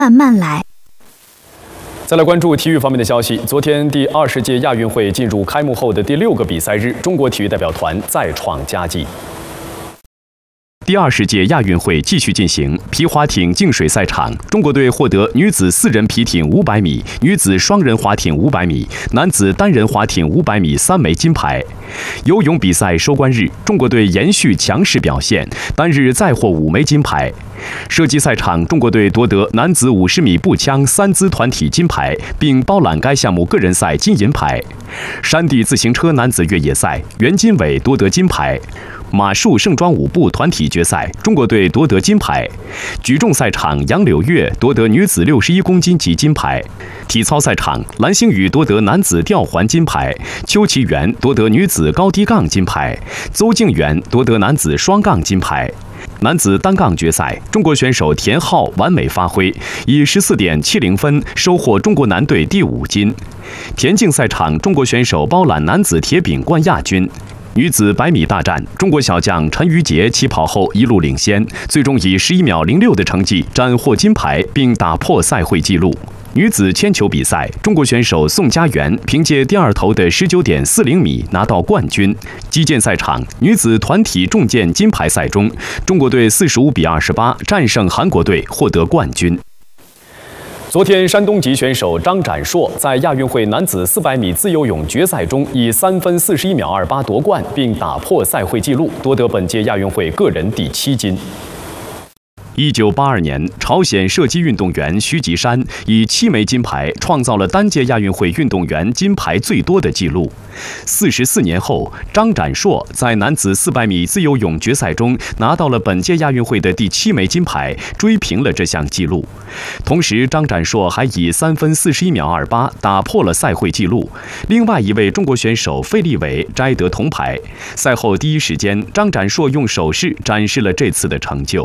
慢慢来。 再来关注体育方面的消息。昨天第20届亚运会进入开幕后的第6个比赛日，中国体育代表团再创佳绩。第20届亚运会继续进行，皮划艇净水赛场，中国队获得女子4人皮艇500米、女子双人划艇500米、男子单人划艇500米3枚金牌。游泳比赛收官日，中国队延续强势表现，单日再获5枚金牌。射击赛场，中国队夺得男子50米步枪3姿团体金牌，并包揽该项目个人赛金银牌。山地自行车男子越野赛，袁金伟夺得金牌。马术盛装舞步团体决赛，中国队夺得金牌。举重赛场，杨柳月夺得女子61公斤级金牌。体操赛场，蓝星宇夺得男子吊环金牌，邱其元夺得女子高低杠金牌，邹敬源夺得男子双杠金牌。男子单杠决赛，中国选手田浩完美发挥，以14.70分收获中国男队第5金。田径赛场，中国选手包揽男子铁饼冠亚军。女子100米大战，中国小将陈瑜杰起跑后一路领先，最终以11秒06的成绩斩获金牌，并打破赛会纪录。女子铅球比赛，中国选手宋佳媛凭借第2投的19.40米拿到冠军。击剑赛场，女子团体重剑金牌赛中，中国队45比28战胜韩国队，获得冠军。昨天，山东籍选手张展硕在亚运会男子400米自由泳决赛中以3分41秒28夺冠，并打破赛会纪录，夺得本届亚运会个人第7金。1982年，朝鲜射击运动员徐吉山以7枚金牌创造了单届亚运会运动员金牌最多的纪录。44年后，张展硕在男子400米自由泳决赛中拿到了本届亚运会的第7枚金牌，追平了这项纪录。同时，张展硕还以3分41秒28打破了赛会纪录。另外一位中国选手费立伟摘得铜牌。赛后第一时间，张展硕用手势展示了这次的成就。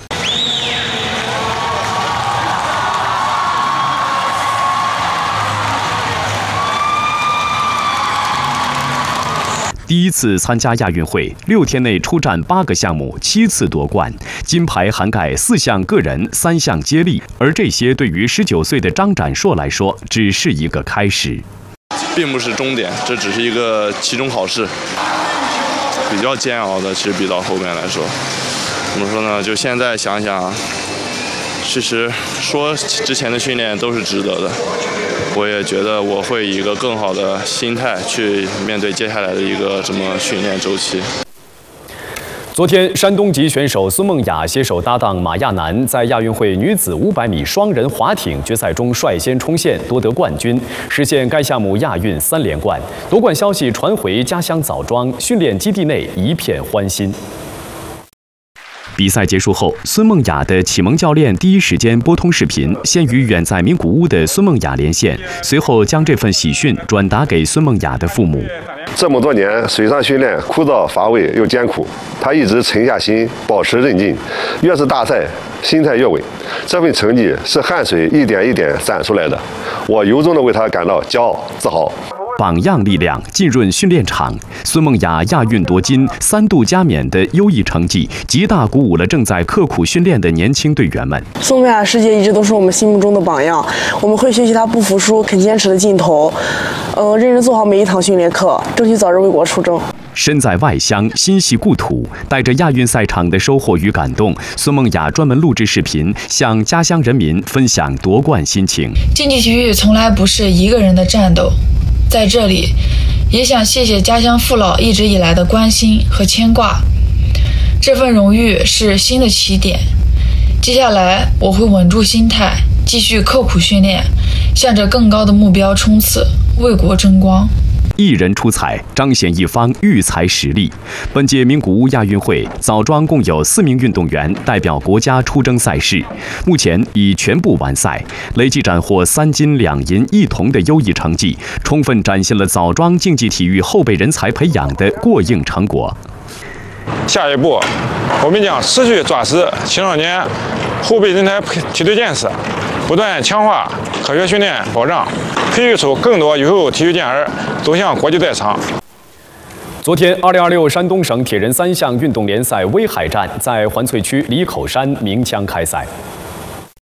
第一次参加亚运会，6天内出战8个项目，7次夺冠，金牌涵盖4项个人、3项接力，而这些对于19岁的张展硕来说，只是一个开始， 并不是终点，这只是一个期中考试，比较煎熬的。其实比到后面来说，怎么说呢？就现在想想，其实说之前的训练都是值得的。我也觉得我会以一个更好的心态去面对接下来的一个这么训练周期。 昨天，山东籍选手孙梦雅携手搭档马亚楠，在亚运会女子500米双人划艇决赛中率先冲线，夺得冠军，实现该项目亚运3连冠。夺冠消息传回家乡枣庄，训练基地内一片欢欣。比赛结束后，孙梦雅的启蒙教练第一时间拨通视频，先与远在名古屋的孙梦雅连线，随后将这份喜讯转达给孙梦雅的父母。 这么多年水上训练枯燥乏味又艰苦，他一直沉下心，保持韧劲，越是大赛心态越稳。这份成绩是汗水一点一点攒出来的，我由衷的为他感到骄傲自豪。 榜样力量浸润训练场，孙梦雅亚运夺金3度加冕的优异成绩，极大鼓舞了正在刻苦训练的年轻队员们。 孙梦雅师姐一直都是我们心目中的榜样，我们会学习她不服输、肯坚持的劲头，认真做好每一堂训练课，争取早日为国出征。 身在外乡，心系故土，带着亚运赛场的收获与感动，孙梦雅专门录制视频，向家乡人民分享夺冠心情。 竞技体育从来不是一个人的战斗，在这里，也想谢谢家乡父老一直以来的关心和牵挂。这份荣誉是新的起点，接下来我会稳住心态，继续刻苦训练，向着更高的目标冲刺，为国争光。 一人出彩，彰显一方育才实力。本届名古屋亚运会，枣庄共有4名运动员代表国家出征赛事，目前已全部完赛，累计斩获3金2银1铜的优异成绩，充分展现了枣庄竞技体育后备人才培养的过硬成果。 下一步，我们将持续抓实青少年后备人才梯队建设，不断强化科学训练保障，培育出更多优秀体育健儿走向国际赛场。 昨天，2026山东省铁人3项运动联赛威海站在环翠区李口山鸣枪开赛。